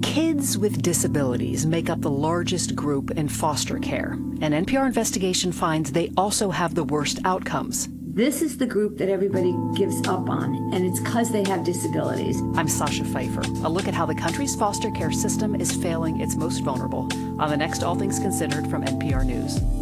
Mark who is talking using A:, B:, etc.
A: Kids with disabilities make up the largest group in foster care. An NPR investigation finds they also have the worst outcomes.
B: This is the group that everybody gives up on, and it's because they have disabilities.
A: I'm Sasha Pfeiffer. A look at how the country's foster care system is failing its most vulnerable on the next All Things Considered from NPR News.